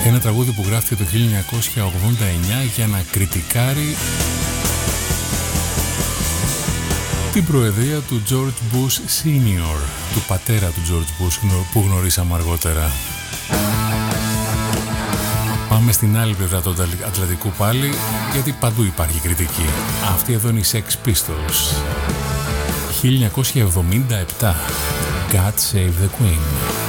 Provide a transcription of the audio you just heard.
Ένα τραγούδι που γράφτηκε το 1989 για να κριτικάρει την προεδρία του George Bush Senior, του πατέρα του George Bush που γνωρίσαμε αργότερα. Πάμε στην άλλη πλευρά του Ατλαντικού πάλι, γιατί παντού υπάρχει κριτική. Αυτή εδώ είναι η Sex Pistols. 1977. God Save the Queen.